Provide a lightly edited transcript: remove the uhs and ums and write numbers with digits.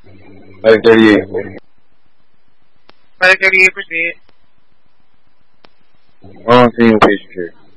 Like 38. Like 38%. I don't see any pictures here.